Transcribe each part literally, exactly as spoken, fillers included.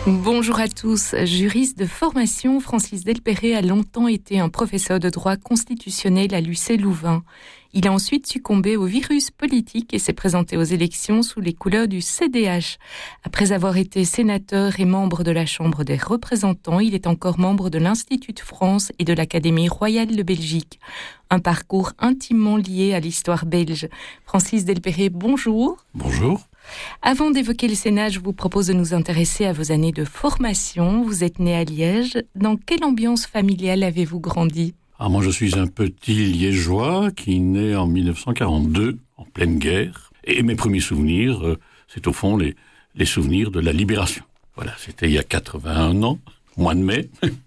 Bonjour à tous. Juriste de formation, Francis Delperrey a longtemps été un professeur de droit constitutionnel à l'U C Louvain. Il a ensuite succombé au virus politique et s'est présenté aux élections sous les couleurs du C D H. Après avoir été sénateur et membre de la Chambre des représentants, il est encore membre de l'Institut de France et de l'Académie royale de Belgique. Un parcours intimement lié à l'histoire belge. Francis Delperrey, bonjour. Bonjour. Avant d'évoquer le Sénat, je vous propose de nous intéresser à vos années de formation. Vous êtes né à Liège. Dans quelle ambiance familiale avez-vous grandi ? Ah, moi, je suis un petit Liégeois qui naît en dix-neuf cent quarante-deux, en pleine guerre. Et mes premiers souvenirs, euh, c'est au fond les, les souvenirs de la Libération. Voilà, c'était il y a quatre-vingt-un ans, mois de mai.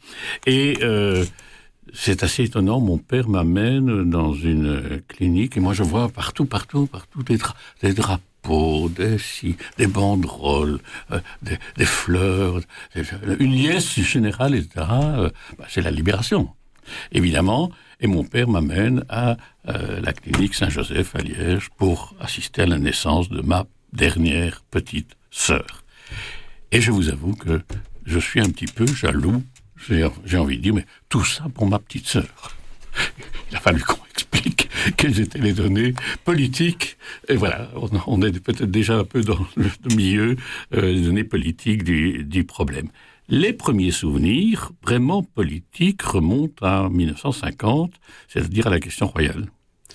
Et euh, c'est assez étonnant, mon père m'amène dans une clinique et moi, je vois partout, partout, partout des, dra- des drapeaux. Des, si, des banderoles, euh, des, des fleurs, des, une liesse générale, et cetera. Euh, bah, c'est la Libération, évidemment. Et mon père m'amène à euh, la clinique Saint-Joseph à Liège pour assister à la naissance de ma dernière petite sœur. Et je vous avoue que je suis un petit peu jaloux. J'ai, j'ai envie de dire, mais tout ça pour ma petite sœur. Il a fallu qu'on explique quelles étaient les données politiques. Et voilà, on, on est peut-être déjà un peu dans le milieu euh, des données politiques du, du problème. Les premiers souvenirs vraiment politiques remontent à dix-neuf cent cinquante, c'est-à-dire à la question royale.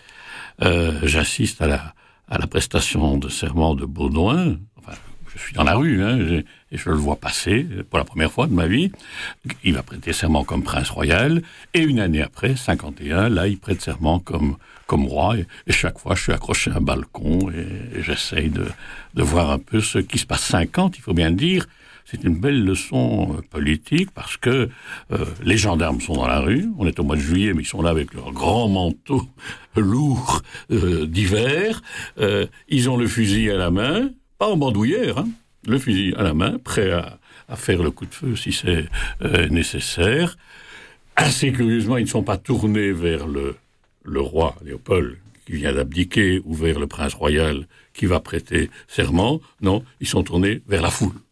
Euh, j'assiste à la, à la prestation de serment de Baudouin. Enfin, je suis dans la rue, hein, et je le vois passer pour la première fois de ma vie. Il va prêter serment comme prince royal, et une année après, cinquante et un, là, il prête serment comme, comme roi, et, et chaque fois, je suis accroché à un balcon, et, et j'essaye de, de voir un peu ce qui se passe. cinquante, il faut bien le dire, c'est une belle leçon euh, politique, parce que euh, les gendarmes sont dans la rue, on est au mois de juillet, mais ils sont là avec leurs grands manteaux lourds euh, d'hiver, euh, ils ont le fusil à la main, pas en bandoulière, hein, le fusil à la main, prêt à, à faire le coup de feu si c'est euh, nécessaire. Assez curieusement, ils ne sont pas tournés vers le, le roi Léopold, qui vient d'abdiquer, ou vers le prince royal, qui va prêter serment. Non, ils sont tournés vers la foule.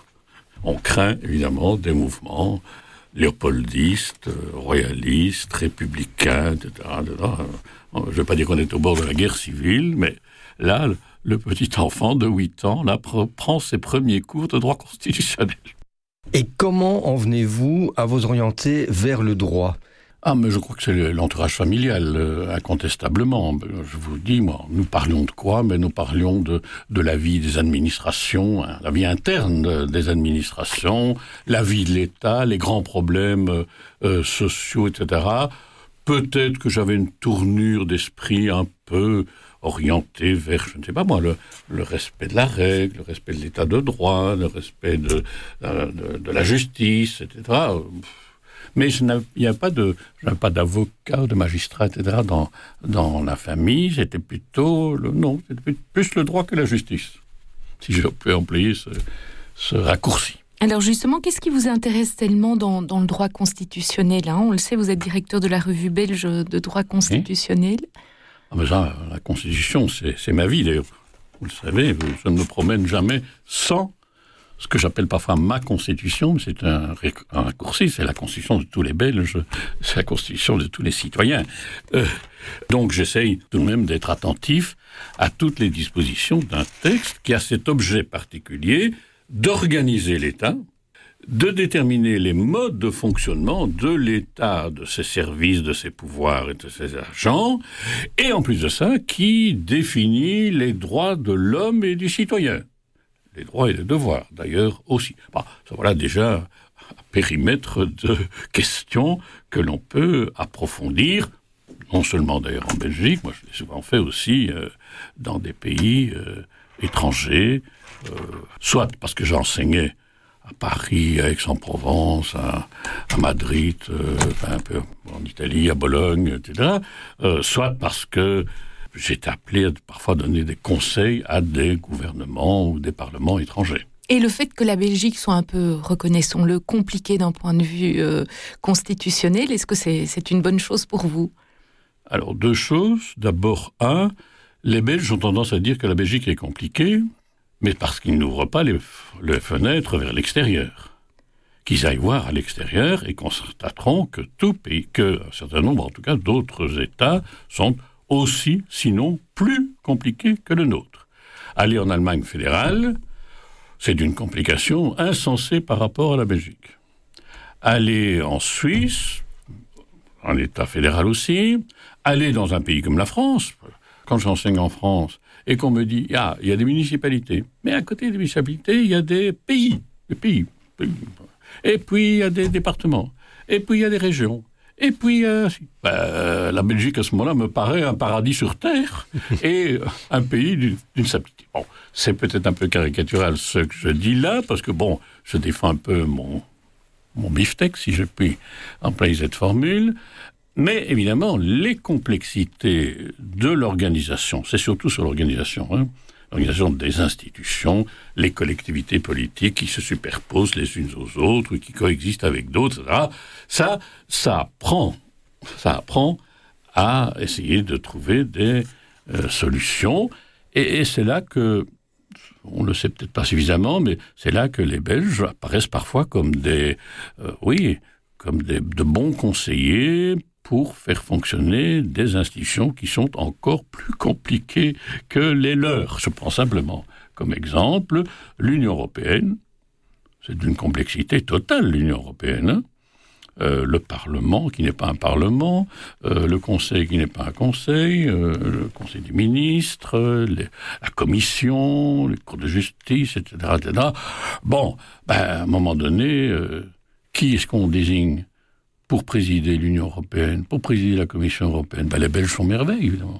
On craint, évidemment, des mouvements léopoldistes, royalistes, républicains, et cetera, et cetera. Je ne veux pas dire qu'on est au bord de la guerre civile, mais là, le petit enfant de huit ans là, prend ses premiers cours de droit constitutionnel. Et comment en venez-vous à vous orienter vers le droit ? Ah, mais je crois que c'est l'entourage familial, euh, incontestablement. Je vous dis, moi, nous parlions de quoi ? Mais nous parlions de, de la vie des administrations, hein, la vie interne des administrations, la vie de l'État, les grands problèmes euh, sociaux, et cetera. Peut-être que j'avais une tournure d'esprit un peu orienté vers, je ne sais pas moi, le, le respect de la règle, le respect de l'état de droit, le respect de, de, de la justice, et cetera. Mais il n'y a pas de, je n'avais pas d'avocat, de magistrat, et cetera dans, dans la famille. C'était plutôt, le, non, c'était plus le droit que la justice, si je peux employer ce, ce raccourci. Alors justement, qu'est-ce qui vous intéresse tellement dans, dans le droit constitutionnel, hein ? On le sait, vous êtes directeur de la revue belge de droit constitutionnel. Oui. Ah mais ça, la Constitution, c'est, c'est ma vie d'ailleurs. Vous le savez, je ne me promène jamais sans ce que j'appelle parfois ma Constitution, mais c'est un, un raccourci, c'est la Constitution de tous les Belges, c'est la Constitution de tous les citoyens. Euh, donc j'essaye tout de même d'être attentif à toutes les dispositions d'un texte qui a cet objet particulier d'organiser l'État, de déterminer les modes de fonctionnement de l'État, de ses services, de ses pouvoirs et de ses agents, et en plus de ça, qui définit les droits de l'homme et du citoyen. Les droits et les devoirs, d'ailleurs, aussi. Bon, ça voilà déjà un périmètre de questions que l'on peut approfondir, non seulement d'ailleurs en Belgique, moi je l'ai souvent fait aussi euh, dans des pays euh, étrangers, euh, soit parce que j'enseignais à Paris, à Aix-en-Provence, à, à Madrid, euh, enfin un peu en Italie, à Bologne, et cetera. Euh, soit parce que j'étais appelé à parfois donner des conseils à des gouvernements ou des parlements étrangers. Et le fait que la Belgique soit un peu, reconnaissons-le, compliquée d'un point de vue euh, constitutionnel, est-ce que c'est, c'est une bonne chose pour vous ? Alors, deux choses. D'abord, un, les Belges ont tendance à dire que la Belgique est compliquée. mais parce qu'ils n'ouvrent pas les, les fenêtres vers l'extérieur. Qu'ils aillent voir à l'extérieur et constateront que tout pays, que un certain nombre, en tout cas, d'autres États sont aussi, sinon plus compliqués que le nôtre. Aller en Allemagne fédérale, c'est d'une complication insensée par rapport à la Belgique. Aller en Suisse, en État fédéral aussi, aller dans un pays comme la France, quand j'enseigne en France, et qu'on me dit, ah, il y a des municipalités, mais à côté des municipalités, il y a des pays, des pays, pays. Et puis il y a des départements, et puis il y a des régions, et puis euh, ben, la Belgique à ce moment-là me paraît un paradis sur terre, et un pays d'une, d'une simplicité. Bon, c'est peut-être un peu caricatural ce que je dis là, parce que bon, je défends un peu mon... mon beefsteak, si je puis employer cette formule, mais évidemment, les complexités de l'organisation, c'est surtout sur l'organisation, hein, l'organisation des institutions, les collectivités politiques qui se superposent les unes aux autres, qui coexistent avec d'autres, et cetera. Ça, ça apprend, ça apprend à essayer de trouver des euh, solutions, et, et c'est là que on ne le sait peut-être pas suffisamment, mais c'est là que les Belges apparaissent parfois comme des, euh, oui, comme des, de bons conseillers pour faire fonctionner des institutions qui sont encore plus compliquées que les leurs. Je prends simplement comme exemple l'Union européenne. C'est d'une complexité totale, l'Union européenne, hein. Euh, le Parlement qui n'est pas un Parlement, euh, le Conseil qui n'est pas un Conseil, euh, le Conseil des ministres, les, la Commission, les cours de justice, et cetera, et cetera. Bon, ben, à un moment donné, euh, qui est-ce qu'on désigne pour présider l'Union européenne, pour présider la Commission européenne? Ben, les Belges sont merveilles, évidemment.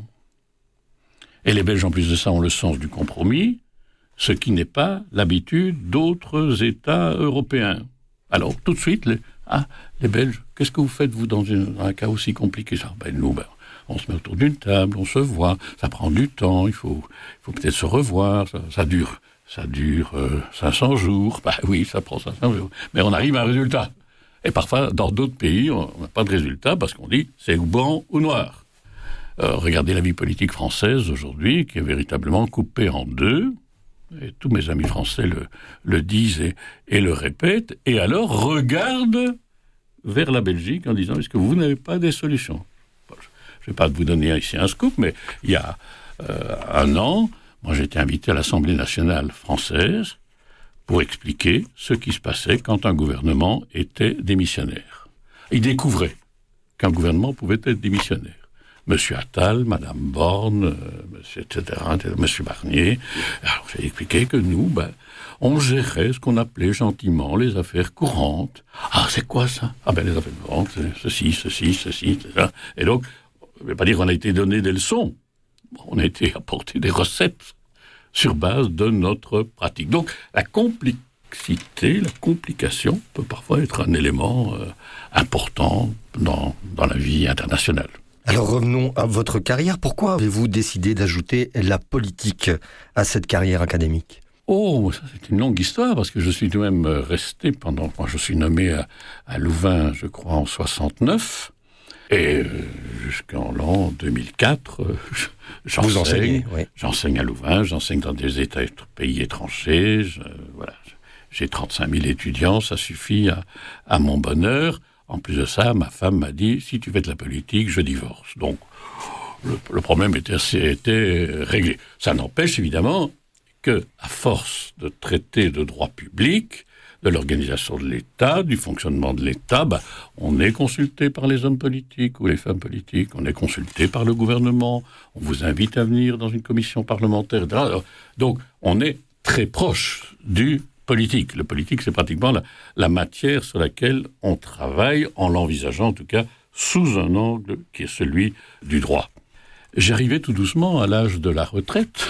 Et les Belges, en plus de ça, ont le sens du compromis, ce qui n'est pas l'habitude d'autres États européens. Alors, tout de suite, les Ah, les Belges, qu'est-ce que vous faites, vous, dans, une, dans un cas aussi compliqué? Ça, ben, nous, ben, on se met autour d'une table, on se voit, ça prend du temps, il faut, il faut peut-être se revoir, ça, ça dure, ça dure euh, cinq cents jours, ben oui, ça prend cinq cents jours, mais on arrive à un résultat. Et parfois, dans d'autres pays, on n'a pas de résultat parce qu'on dit c'est ou blanc ou noir. Euh, regardez la vie politique française aujourd'hui, qui est véritablement coupée en deux. Et tous mes amis français le, le disent et, et le répètent, et alors regardent vers la Belgique en disant, est-ce que vous n'avez pas des solutions? Bon, je ne vais pas vous donner ici un scoop, mais il y a euh, un an, moi j'ai été invité à l'Assemblée nationale française pour expliquer ce qui se passait quand un gouvernement était démissionnaire. Ils découvraient qu'un gouvernement pouvait être démissionnaire. Monsieur Attal, Madame Borne, euh, Monsieur et cetera, Monsieur Barnier. Alors j'ai expliqué que nous, ben, on gérait ce qu'on appelait gentiment les affaires courantes. Ah, c'est quoi ça? Ah ben les affaires courantes, c'est ceci, ceci, ceci, et cetera. Et donc, je ne vais pas dire qu'on a été donné des leçons. On a été apporté des recettes sur base de notre pratique. Donc, la complexité, la complication peut parfois être un élément euh, important dans, dans la vie internationale. Alors revenons à votre carrière. Pourquoi avez-vous décidé d'ajouter la politique à cette carrière académique? Oh, ça c'est une longue histoire, parce que je suis tout de même resté pendant... Moi, je suis nommé à, à Louvain, je crois, en soixante-neuf, et euh, jusqu'en l'an deux mille quatre, euh, j'enseigne, Vous enseignez, oui. J'enseigne à Louvain, j'enseigne dans des états, pays étrangers, je, voilà, j'ai trente-cinq mille étudiants, ça suffit à, à mon bonheur. En plus de ça, ma femme m'a dit, si tu fais de la politique, je divorce. Donc, le, le problème était, était réglé. Ça n'empêche évidemment que, à force de traiter de droit public, de l'organisation de l'État, du fonctionnement de l'État, bah, on est consulté par les hommes politiques ou les femmes politiques, on est consulté par le gouvernement, on vous invite à venir dans une commission parlementaire, et cetera. Donc, on est très proche du politique. Le politique, c'est pratiquement la, la matière sur laquelle on travaille, en l'envisageant en tout cas sous un angle qui est celui du droit. J'arrivais tout doucement à l'âge de la retraite,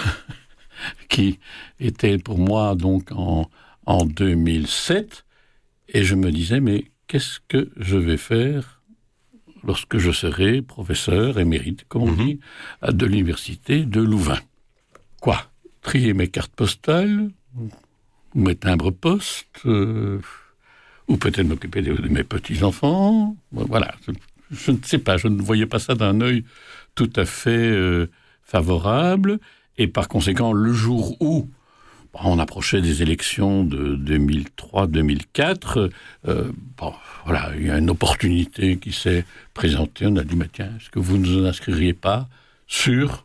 qui était pour moi donc en, en deux mille sept, et je me disais, mais qu'est-ce que je vais faire lorsque je serai professeur émérite, comme on dit, de l'université de Louvain? Quoi? Trier mes cartes postales, ou mes timbres-poste, euh, ou peut-être m'occuper de, de mes petits-enfants. Voilà, je, je ne sais pas, je ne voyais pas ça d'un œil tout à fait euh, favorable, et par conséquent, le jour où, on approchait des élections de deux mille trois deux mille quatre. Euh, bon, voilà, il y a une opportunité qui s'est présentée. On a dit, mais tiens, est-ce que vous ne vous inscririez pas sur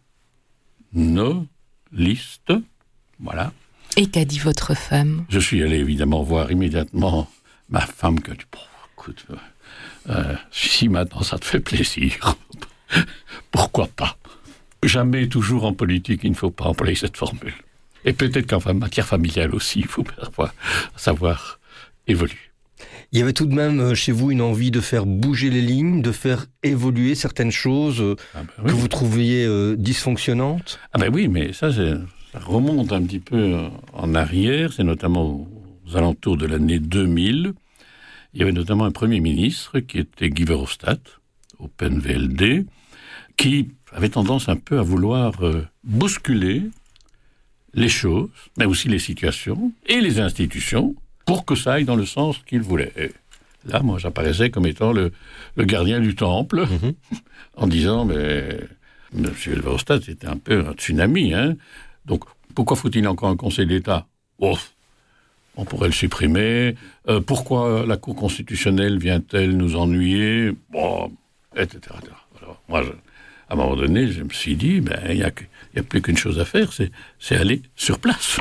nos listes? Voilà. Et qu'a dit votre femme? Je suis allé évidemment voir immédiatement ma femme qui a dit, bon, écoute, euh, si maintenant ça te fait plaisir, pourquoi pas? Jamais, toujours en politique, il ne faut pas employer cette formule. Et peut-être qu'en matière familiale aussi, il faut savoir, savoir évoluer. Il y avait tout de même chez vous une envie de faire bouger les lignes, de faire évoluer certaines choses ah ben oui. que vous trouviez euh, dysfonctionnantes? Ah ben oui, mais ça, ça remonte un petit peu en arrière. C'est notamment aux alentours de l'année deux mille. Il y avait notamment un Premier ministre qui était Guy Verhofstadt, au P N V L D, qui avait tendance un peu à vouloir euh, bousculer les choses, mais aussi les situations et les institutions, pour que ça aille dans le sens qu'il voulait. Et là, moi, j'apparaissais comme étant le, le gardien du temple, mmh. en disant, mais M. Verhofstadt, c'était un peu un tsunami, hein. Donc, pourquoi faut-il encore un Conseil d'État? Oh, on pourrait le supprimer. Euh, pourquoi la Cour constitutionnelle vient-elle nous ennuyer? Bon, et cetera et cetera. Alors, moi, je, à un moment donné, je me suis dit, ben, il n'y a, y a plus qu'une chose à faire, c'est, c'est aller sur place.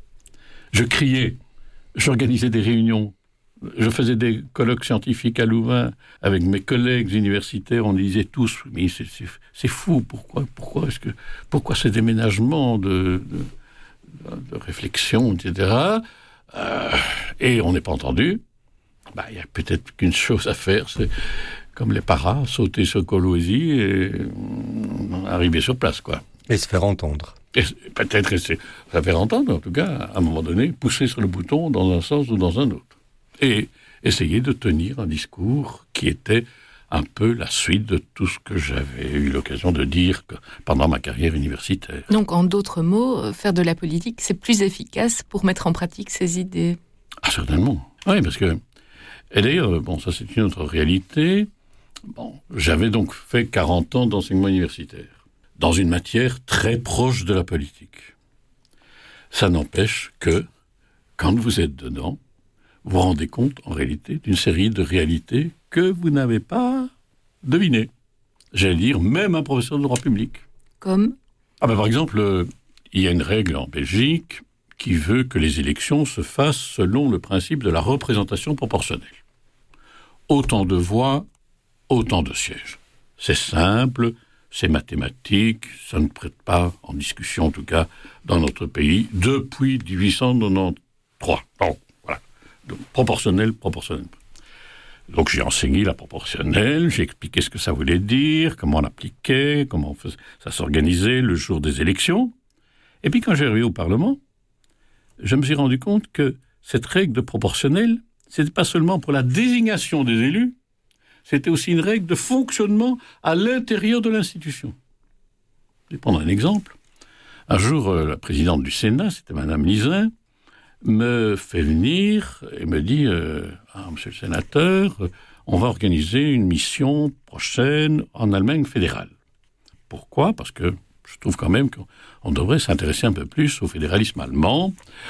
Je criais, j'organisais des réunions, je faisais des colloques scientifiques à Louvain avec mes collègues universitaires, on disait tous, mais c'est, c'est, c'est fou, pourquoi, pourquoi, est-ce que, pourquoi ces déménagements de, de, de réflexion, et cetera. Euh, et on n'est pas entendu. Ben, il y a peut-être qu'une chose à faire, c'est comme les paras, sauter sur Kolwezi et arriver sur place, quoi. Et se faire entendre. Et peut-être se faire entendre, en tout cas, à un moment donné, pousser sur le bouton dans un sens ou dans un autre. Et essayer de tenir un discours qui était un peu la suite de tout ce que j'avais eu l'occasion de dire pendant ma carrière universitaire. Donc, en d'autres mots, faire de la politique, c'est plus efficace pour mettre en pratique ces idées? Ah, certainement. Oui, parce que... Et d'ailleurs, bon, ça c'est une autre réalité. Bon, j'avais donc fait quarante ans d'enseignement universitaire, dans une matière très proche de la politique. Ça n'empêche que, quand vous êtes dedans, vous vous rendez compte, en réalité, d'une série de réalités que vous n'avez pas devinées. J'allais dire, même un professeur de droit public. Comme ah ben, par exemple, euh, il y a une règle en Belgique qui veut que les élections se fassent selon le principe de la représentation proportionnelle. Autant de voix, autant de sièges. C'est simple, c'est mathématique, ça ne prête pas en discussion, en tout cas, dans notre pays, depuis dix-huit cent quatre-vingt-treize. Donc, voilà. Donc, proportionnel, proportionnel. Donc, j'ai enseigné la proportionnelle, j'ai expliqué ce que ça voulait dire, comment on appliquait, comment on faisait, ça s'organisait le jour des élections. Et puis, quand j'ai arrivé au Parlement, je me suis rendu compte que cette règle de proportionnelle, c'était pas seulement pour la désignation des élus, c'était aussi une règle de fonctionnement à l'intérieur de l'institution. Je vais prendre un exemple. Un jour, euh, la présidente du Sénat, c'était Madame Lisin, me fait venir et me dit euh, « Ah, monsieur le sénateur, on va organiser une mission prochaine en Allemagne fédérale. » Pourquoi ? Parce que je trouve quand même qu'on devrait s'intéresser un peu plus au fédéralisme allemand,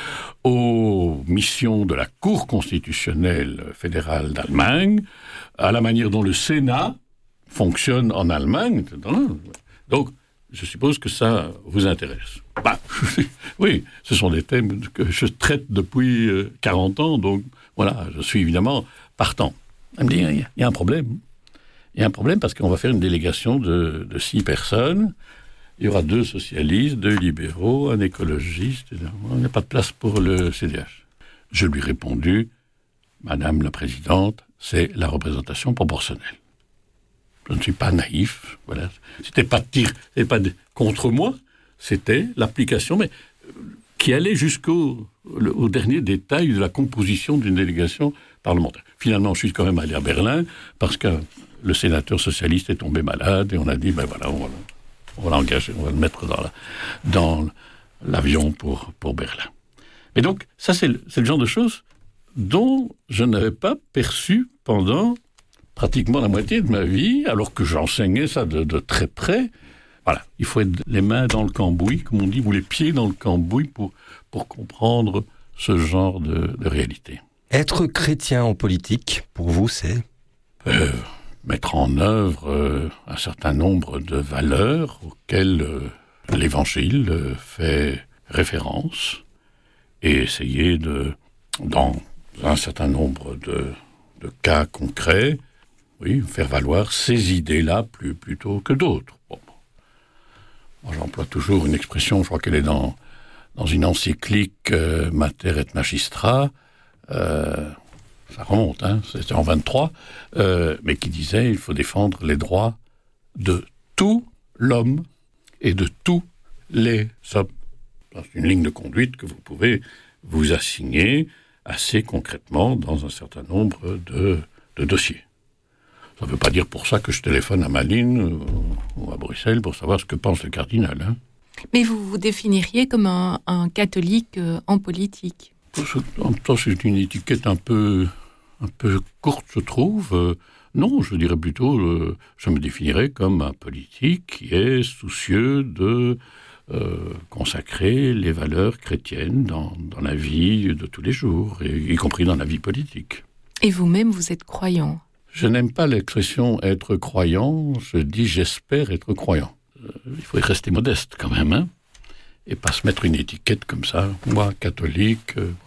aux missions de la Cour constitutionnelle fédérale d'Allemagne, à la manière dont le Sénat fonctionne en Allemagne. Donc, je suppose que ça vous intéresse. Bah, oui, ce sont des thèmes que je traite depuis quarante ans, donc voilà, je suis évidemment partant. Elle me dit, il y a un problème. Il y a un problème parce qu'on va faire une délégation de, de six personnes. Il y aura deux socialistes, deux libéraux, un écologiste. On n'a pas de place pour le C D H. Je lui ai répondu, Madame la Présidente, c'est la représentation proportionnelle. Je ne suis pas naïf. Voilà. C'était pas de tir, c'était pas de, contre moi, c'était l'application, mais qui allait jusqu'au le, au dernier détail de la composition d'une délégation parlementaire. Finalement, je suis quand même allé à Berlin parce que le sénateur socialiste est tombé malade et on a dit, ben voilà, on va, on va l'engager, on va le mettre dans, la, dans l'avion pour, pour Berlin. Mais donc, ça, c'est le, c'est le genre de choses dont je n'avais pas perçu pendant pratiquement la moitié de ma vie, alors que j'enseignais ça de, de très près, Voilà, il faut être les mains dans le cambouis, comme on dit, ou les pieds dans le cambouis pour, pour comprendre ce genre de, de réalité. Être chrétien en politique, pour vous, c'est euh, mettre en œuvre euh, un certain nombre de valeurs auxquelles euh, l'Évangile euh, fait référence et essayer de, dans un certain nombre de, de cas concrets, oui, faire valoir ces idées-là plus, plutôt que d'autres. Bon. Moi, j'emploie toujours une expression, je crois qu'elle est dans, dans une encyclique euh, Mater et Magistra, euh, ça remonte, hein, c'était en vingt-trois, euh, mais qui disait il faut défendre les droits de tout l'homme et de tous les hommes. C'est une ligne de conduite que vous pouvez vous assigner assez concrètement dans un certain nombre de, de dossiers. Ça ne veut pas dire pour ça que je téléphone à Malines euh, ou à Bruxelles pour savoir ce que pense le cardinal. Hein. Mais vous vous définiriez comme un, un catholique euh, en politique. En même temps, c'est une étiquette un peu, un peu courte, je trouve. Euh, non, je dirais plutôt, euh, je me définirais comme un politique qui est soucieux de euh, consacrer les valeurs chrétiennes dans, dans la vie de tous les jours, et, y compris dans la vie politique. Et vous-même, vous êtes croyant? Je n'aime pas l'expression « être croyant », je dis « j'espère être croyant ». Euh, il faut rester modeste quand même, hein, et pas se mettre une étiquette comme ça. Moi, catholique, euh,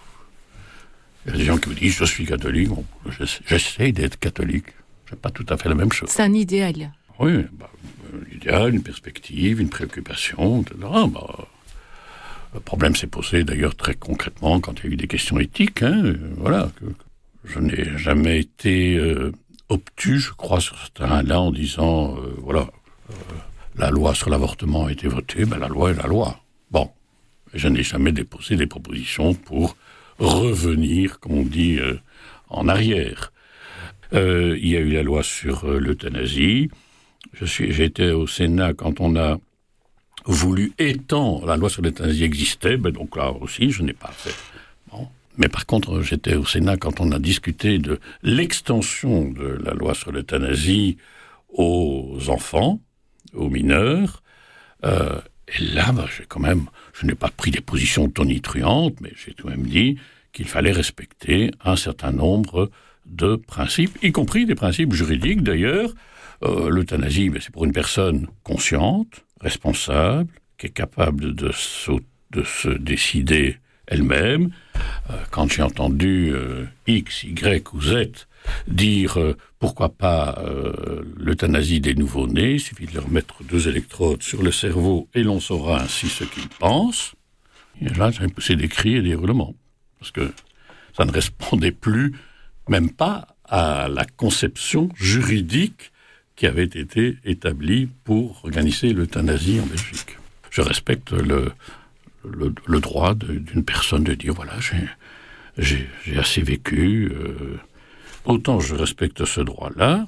il y a des gens qui me disent « je suis catholique bon, », j'essaie d'être catholique, c'est pas tout à fait la même chose. C'est un idéal. Oui, bah, un idéal, une perspective, une préoccupation, et cetera. Bah, le problème s'est posé d'ailleurs très concrètement quand il y a eu des questions éthiques, hein, euh, voilà, que, je n'ai jamais été euh, obtus, je crois, sur ce terrain-là, en disant, euh, voilà, euh, la loi sur l'avortement a été votée, ben la loi est la loi. Bon, je n'ai jamais déposé des propositions pour revenir, comme on dit, euh, en arrière. Euh, il y a eu la loi sur euh, l'euthanasie. Je suis, j'ai été au Sénat quand on a voulu étendre, la loi sur l'euthanasie existait, ben donc là aussi, je n'ai pas fait. Bon. Mais par contre, j'étais au Sénat quand on a discuté de l'extension de la loi sur l'euthanasie aux enfants, aux mineurs. Euh, et là, bah, j'ai quand même, je n'ai pas pris des positions tonitruantes, mais j'ai tout de même dit qu'il fallait respecter un certain nombre de principes, y compris des principes juridiques d'ailleurs. Euh, l'euthanasie, ben, c'est pour une personne consciente, responsable, qui est capable de se, de se décider elle-même. Euh, quand j'ai entendu euh, X, Y ou Z dire euh, pourquoi pas euh, l'euthanasie des nouveau-nés, il suffit de leur mettre deux électrodes sur le cerveau et l'on saura ainsi ce qu'ils pensent. Et là, j'ai poussé des cris et des hurlements. Parce que ça ne répondait plus, même pas à la conception juridique qui avait été établie pour organiser l'euthanasie en Belgique. Je respecte le Le, le droit de, d'une personne de dire voilà j'ai, j'ai, j'ai assez vécu euh, autant je respecte ce droit-là,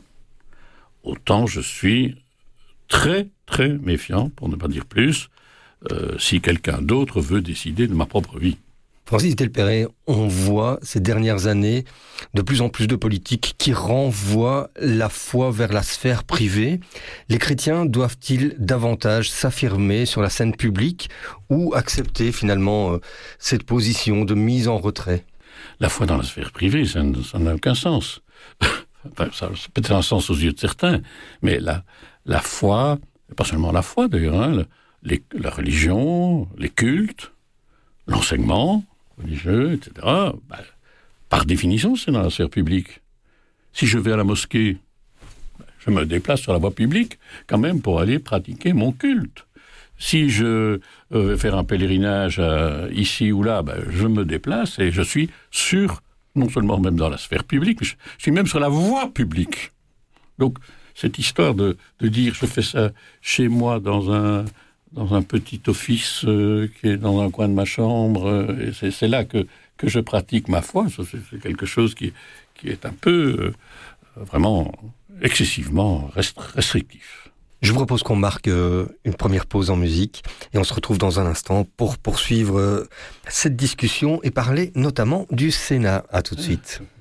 autant je suis très très méfiant, pour ne pas dire plus, euh, si quelqu'un d'autre veut décider de ma propre vie. Francis Delperret, on voit ces dernières années de plus en plus de politiques qui renvoient la foi vers la sphère privée. Les chrétiens doivent-ils davantage s'affirmer sur la scène publique ou accepter finalement cette position de mise en retrait? La foi dans la sphère privée, ça, ça n'a aucun sens. Enfin, ça a peut-être un sens aux yeux de certains, mais la, la foi, pas seulement la foi d'ailleurs, hein, les, la religion, les cultes, l'enseignement religieux, et cetera, ben, par définition, c'est dans la sphère publique. Si je vais à la mosquée, ben, je me déplace sur la voie publique, quand même, pour aller pratiquer mon culte. Si je euh, vais faire un pèlerinage euh, ici ou là, ben, je me déplace et je suis sur, non seulement même dans la sphère publique, mais je, je suis même sur la voie publique. Donc, cette histoire de, de dire, je fais ça chez moi dans un... dans un petit office euh, qui est dans un coin de ma chambre, euh, et c'est, c'est là que, que je pratique ma foi. Ça, c'est, c'est quelque chose qui, qui est un peu, euh, vraiment, excessivement rest- restrictif. Je vous propose qu'on marque euh, une première pause en musique, et on se retrouve dans un instant pour poursuivre euh, cette discussion et parler notamment du Sénat. À tout de suite.